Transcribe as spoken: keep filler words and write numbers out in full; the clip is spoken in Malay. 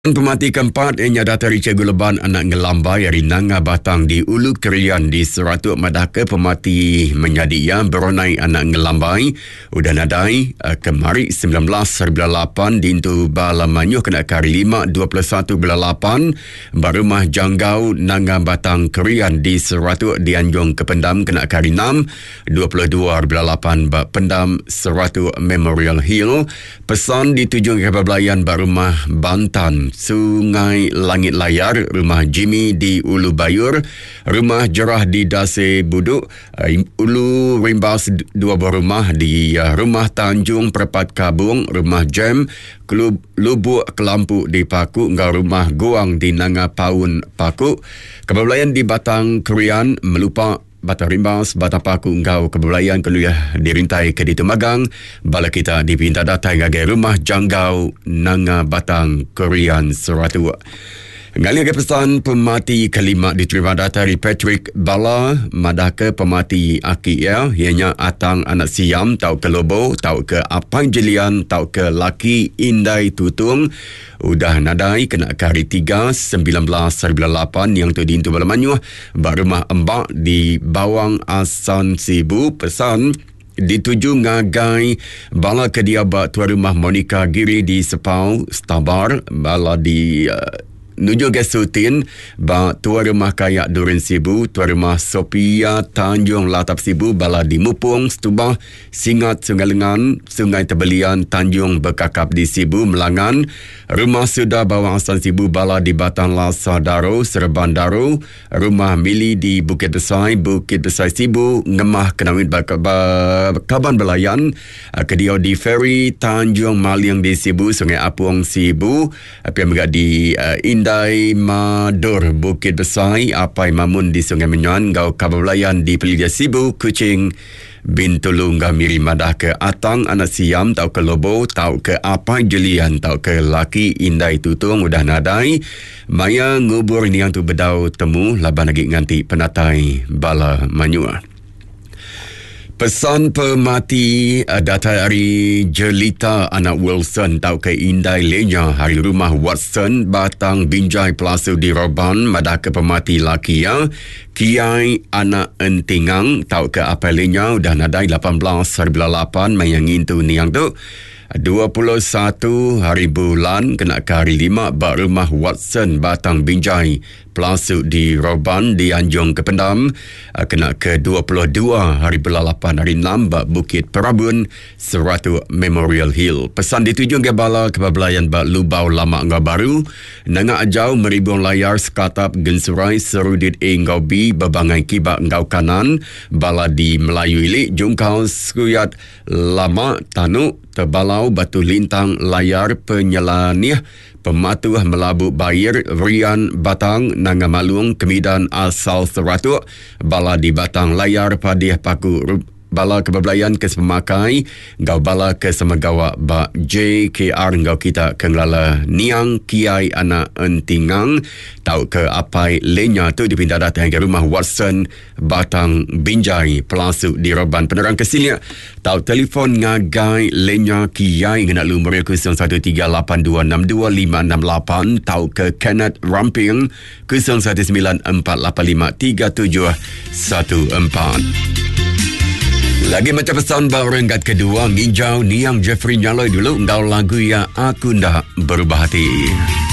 Pemati keempat ianya datari Cikgu Leban anak ngelambai dari Nanga Batang di Ulu Kerian di Seratuk Madaka. Pemati menjadi yang beronai anak ngelambai udah nadai uh, kemari sembilan belas lapan dintu balamanyuh kena kari lima dua puluh satu lapan barumah Janggau Nanga Batang Kerian di Seratuk dianjung ke Pendam kena kari enam dua puluh dua lapan Pendam Seratuk Memorial Hill. Pesan dituju ke Belayan barumah Bantan Sungai Langit Layar, rumah Jimmy di Ulu Bayur, rumah Jerah di Dase Buduk, uh, Ulu Rimbas dua buah rumah di uh, rumah Tanjung Perpat Kabung, rumah Jem Klub Lubuk Kelampu di Paku, ngau rumah Guang di Nanga Paun Paku. Kebelayan di Batang Kerian melupa Batang Rimbas, Batang Paku, engkau kebelayan keluar dirintai ke Ditu Magang. Bala kita dipinta datang ke rumah Janggau Nanga Batang Kerian Seratuk. Ngali ke pesan pemati kelima diterima datang dari Patrick Bala Madaka. Pemati Aki ya, ianya Atang anak Siam tau ke Lobo, tau ke Apang Jelian, tau ke Laki Indai Tutung. Udah nadai kena ke hari tiga sembilan belas lapan yang tu dintu Balamanyuh barumah Embak di Bawang Asan Sibu. Pesan dituju ngagai bala ke diabak tuan rumah Monica Giri di Sepau Stabar, bala di uh, nuju Gesutin ba tuan rumah Kayak Durin Sibu, tuan rumah Sophia Tanjung Latap Sibu, bala di Mupung Setubah Singat Sungai Lengan, Sungai Tebelian Tanjung Bekakap di Sibu Melangan, rumah Sudah Bawang Asan Sibu, bala di Batang Lasa Daro Serban Daro, rumah Mili di Bukit Besar Bukit Besar Sibu, Ngemah Kenawit Kaban Belayan, kediau di Ferry Tanjung Maliang di Sibu, Sungai Apung Sibu, apa yang di uh, Indai Madur Bukit Besar, Apai Mamun di Sungai Menyuan, Gau Kababelayan di Pelidia Sibu, Kuching Bintulu Miri Madah ke Atang anak Siam tau ke Lobo, tau ke Apai Jelian, tau ke Laki Indai Tutung udah nadai. Maya ngubur ni yang tu bedau temu laban lagi nganti penatai bala Manyua. Pesan pemati uh, data hari Jelita anak Wilson tau ke Indai Lenya, hari rumah Watson Batang Binjai Plaza di Roban Madaka. Pemati laki ya Kiai anak Entingang tau ke apa Lenya udah nadai lapan belas lapan mayangin tu ni yang tu dua puluh satu hari bulan kena ke hari lima bak rumah Watson Batang Binjai Plaza di Roban di Anjung ke Pendam kena ke dua puluh dua hari bulan lapan hari enam bak Bukit Perabun Seratuk Memorial Hill. Pesan dituju ke bala kebabelayan bak Lubau Lama Ngau Baru Nanga Ajau Meribung Layar Sekatap Gensurai Serudit E Ngau B Bebangai Kibak Ngau Kanan bala di Melayu Ilik Jungkau Sekuyat Lama Tanuk Terbalau Batu Lintang Layar Penyelaniah Pematuh Melabu Bayir Rian Batang Nanga Malung Kemidan Asal Seratuk bala di Batang Layar Padih Paku bala kebabelayan ke Sepemakai Ngau bala ke Semegawa Bak J K R Ngau kita kenglala Niang Kiai anak Entingang tau ke Apai Lenya tu dipindah datang ke rumah Watson Batang Binjai Plaza di Roban. Penerang kesilia tau telefon ngagai Lenya Kiai ngena lumur kosong satu tiga lapan dua enam dua lima enam lapan tau ke Kenneth Ramping kosong satu sembilan empat lapan lima tiga tujuh satu empat. Lagi macam pesan baru renggat kedua ngijau Niang Jeffrey Nyaloi dulu ngau lagu ya Aku Ndak Berubah Hati.